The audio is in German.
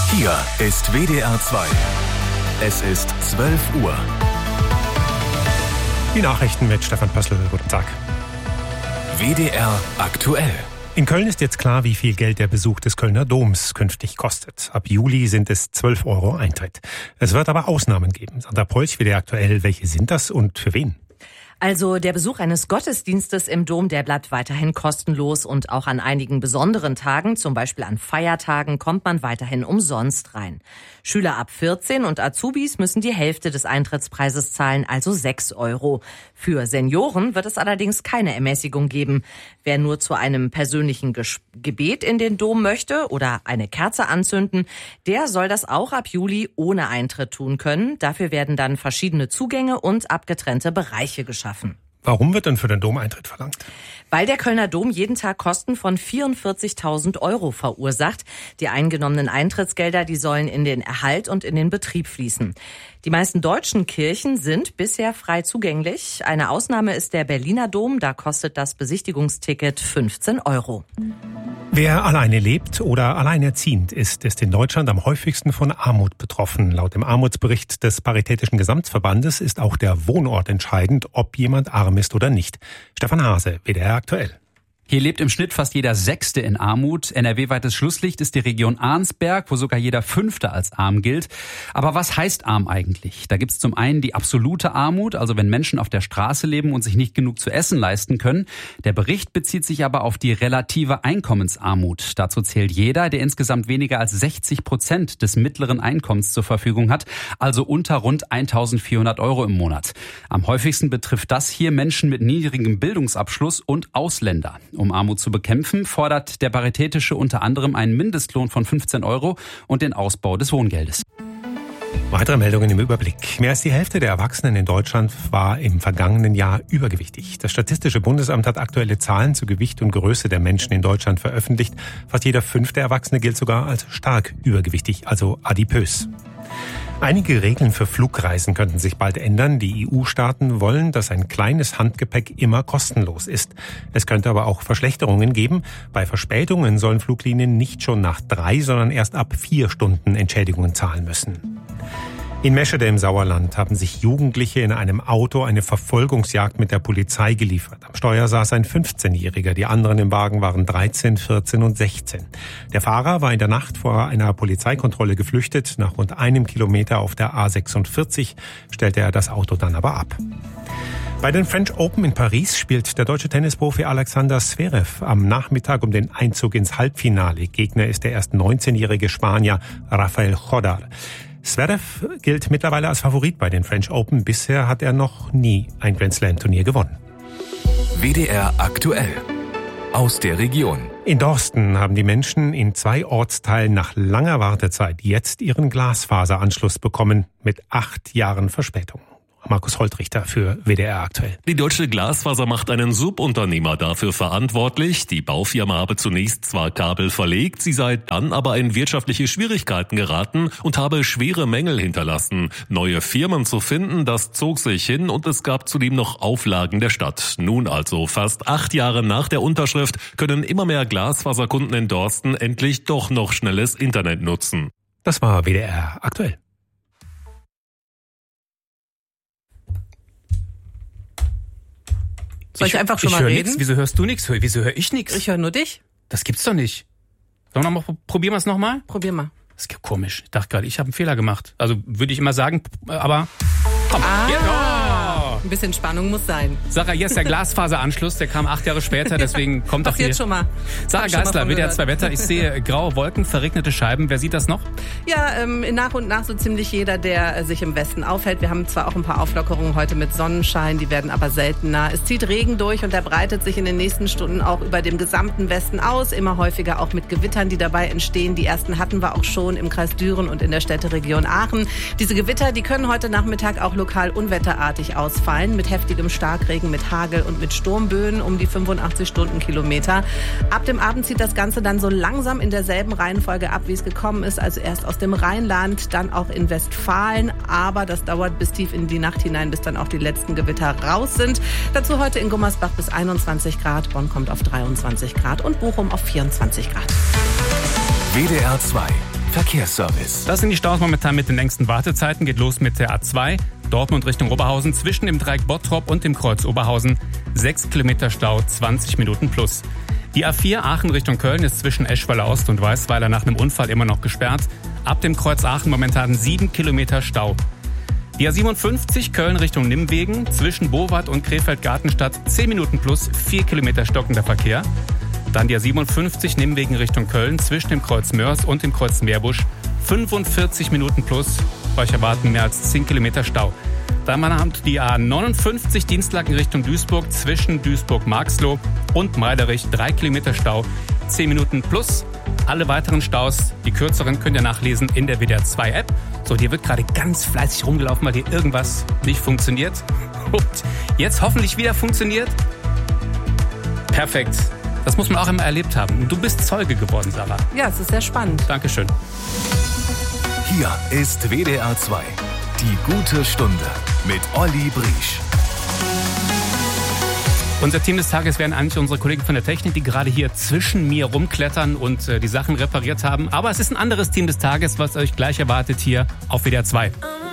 Hier ist WDR 2. Es ist 12 Uhr. Die Nachrichten mit Stefan Pössl. Guten Tag. WDR aktuell. In Köln ist jetzt klar, wie viel Geld der Besuch des Kölner Doms künftig kostet. Ab Juli sind es 12 € Eintritt. Es wird aber Ausnahmen geben. Sandra Polch, WDR aktuell. Welche sind das und für wen? Also der Besuch eines Gottesdienstes im Dom, der bleibt weiterhin kostenlos und auch an einigen besonderen Tagen, zum Beispiel an Feiertagen, kommt man weiterhin umsonst rein. Schüler ab 14 und Azubis müssen die Hälfte des Eintrittspreises zahlen, also 6 €. Für Senioren wird es allerdings keine Ermäßigung geben. Wer nur zu einem persönlichen Gebet in den Dom möchte oder eine Kerze anzünden, der soll das auch ab Juli ohne Eintritt tun können. Dafür werden dann verschiedene Zugänge und abgetrennte Bereiche geschaffen. Warum wird denn für den Dom Eintritt verlangt? Weil der Kölner Dom jeden Tag Kosten von 44.000 € verursacht. Die eingenommenen Eintrittsgelder, die sollen in den Erhalt und in den Betrieb fließen. Die meisten deutschen Kirchen sind bisher frei zugänglich. Eine Ausnahme ist der Berliner Dom, da kostet das Besichtigungsticket 15 €. Wer alleine lebt oder alleinerziehend ist in Deutschland am häufigsten von Armut betroffen. Laut dem Armutsbericht des Paritätischen Gesamtverbandes ist auch der Wohnort entscheidend, ob jemand arm ist oder nicht. Stefan Hase, WDR aktuell. Hier lebt im Schnitt fast jeder Sechste in Armut. NRW-weites Schlusslicht ist die Region Arnsberg, wo sogar jeder Fünfte als arm gilt. Aber was heißt arm eigentlich? Da gibt's zum einen die absolute Armut, also wenn Menschen auf der Straße leben und sich nicht genug zu essen leisten können. Der Bericht bezieht sich aber auf die relative Einkommensarmut. Dazu zählt jeder, der insgesamt weniger als 60% des mittleren Einkommens zur Verfügung hat, also unter rund 1.400 € im Monat. Am häufigsten betrifft das hier Menschen mit niedrigem Bildungsabschluss und Ausländer. Um Armut zu bekämpfen, fordert der Paritätische unter anderem einen Mindestlohn von 15 € und den Ausbau des Wohngeldes. Weitere Meldungen im Überblick. Mehr als die Hälfte der Erwachsenen in Deutschland war im vergangenen Jahr übergewichtig. Das Statistische Bundesamt hat aktuelle Zahlen zu Gewicht und Größe der Menschen in Deutschland veröffentlicht. Fast jeder 5. Erwachsene gilt sogar als stark übergewichtig, also adipös. Einige Regeln für Flugreisen könnten sich bald ändern. Die EU-Staaten wollen, dass ein kleines Handgepäck immer kostenlos ist. Es könnte aber auch Verschlechterungen geben. Bei Verspätungen sollen Fluglinien nicht schon nach 3, sondern erst ab 4 Stunden Entschädigungen zahlen müssen. In Meschede im Sauerland haben sich Jugendliche in einem Auto eine Verfolgungsjagd mit der Polizei geliefert. Am Steuer saß ein 15-Jähriger, die anderen im Wagen waren 13, 14 und 16. Der Fahrer war in der Nacht vor einer Polizeikontrolle geflüchtet. Nach rund 1 Kilometer auf der A46 stellte er das Auto dann aber ab. Bei den French Open in Paris spielt der deutsche Tennisprofi Alexander Zverev am Nachmittag um den Einzug ins Halbfinale. Gegner ist der erst 19-jährige Spanier Rafael Chodar. Zverev gilt mittlerweile als Favorit bei den French Open. Bisher hat er noch nie ein Grand-Slam-Turnier gewonnen. WDR aktuell. Aus der Region. In Dorsten haben die Menschen in 2 Ortsteilen nach langer Wartezeit jetzt ihren Glasfaseranschluss bekommen, mit 8 Jahren Verspätung. Markus Holtrichter für WDR aktuell. Die Deutsche Glasfaser macht einen Subunternehmer dafür verantwortlich. Die Baufirma habe zunächst zwar Kabel verlegt, sie sei dann aber in wirtschaftliche Schwierigkeiten geraten und habe schwere Mängel hinterlassen. Neue Firmen zu finden, das zog sich hin und es gab zudem noch Auflagen der Stadt. Nun also, fast 8 Jahre nach der Unterschrift, können immer mehr Glasfaserkunden in Dorsten endlich doch noch schnelles Internet nutzen. Das war WDR aktuell. Soll ich einfach schon mal reden? Nix. Wieso hörst du nichts? Wieso höre ich nichts? Ich höre nur dich. Das gibt's doch nicht. Probieren wir es nochmal? Probier mal. Das ist ja komisch. Ich dachte gerade, ich habe einen Fehler gemacht. Also würde ich immer sagen, aber komm. Ein bisschen Spannung muss sein. Sarah, hier ist der Glasfaseranschluss, der kam 8 Jahre später, deswegen kommt doch hier. Jetzt schon mal. Sarah Geisler, WDR 2 Wetter. Ich sehe graue Wolken, verregnete Scheiben. Wer sieht das noch? Ja, nach und nach so ziemlich jeder, der sich im Westen aufhält. Wir haben zwar auch ein paar Auflockerungen heute mit Sonnenschein, die werden aber seltener. Es zieht Regen durch und der breitet sich in den nächsten Stunden auch über dem gesamten Westen aus. Immer häufiger auch mit Gewittern, die dabei entstehen. Die ersten hatten wir auch schon im Kreis Düren und in der Städteregion Aachen. Diese Gewitter, die können heute Nachmittag auch lokal unwetterartig ausfallen. Mit heftigem Starkregen, mit Hagel und mit Sturmböen um die 85 Stundenkilometer. Ab dem Abend zieht das Ganze dann so langsam in derselben Reihenfolge ab, wie es gekommen ist. Also erst aus dem Rheinland, dann auch in Westfalen. Aber das dauert bis tief in die Nacht hinein, bis dann auch die letzten Gewitter raus sind. Dazu heute in Gummersbach bis 21 Grad. Bonn kommt auf 23 Grad und Bochum auf 24 Grad. WDR 2. Verkehrsservice. Das sind die Staus momentan mit den längsten Wartezeiten. Geht los mit der A2, Dortmund Richtung Oberhausen, zwischen dem Dreieck Bottrop und dem Kreuz Oberhausen. 6 Kilometer Stau, 20 Minuten plus. Die A4 Aachen Richtung Köln ist zwischen Eschweiler Ost und Weißweiler nach einem Unfall immer noch gesperrt. Ab dem Kreuz Aachen momentan 7 Kilometer Stau. Die A57 Köln Richtung Nimwegen, zwischen Bowat und Krefeld-Gartenstadt 10 Minuten plus, 4 Kilometer stockender Verkehr. Dann die A57 Nimwegen Richtung Köln, zwischen dem Kreuz Mörs und dem Kreuz Meerbusch, 45 Minuten plus. Euch erwarten mehr als 10 Kilometer Stau. Dann haben die A59 Dienstlaken Richtung Duisburg, zwischen Duisburg-Marxloh und Meiderich 3 Kilometer Stau, 10 Minuten plus. Alle weiteren Staus, die kürzeren, könnt ihr nachlesen in der WDR 2 App. So, dir wird gerade ganz fleißig rumgelaufen, weil dir irgendwas nicht funktioniert. Und jetzt hoffentlich wieder funktioniert. Perfekt. Das muss man auch immer erlebt haben. Du bist Zeuge geworden, Sarah. Ja, es ist sehr spannend. Dankeschön. Hier ist WDR 2. Die gute Stunde mit Olli Briesch. Unser Team des Tages wären eigentlich unsere Kollegen von der Technik, die gerade hier zwischen mir rumklettern und die Sachen repariert haben. Aber es ist ein anderes Team des Tages, was euch gleich erwartet hier auf WDR 2.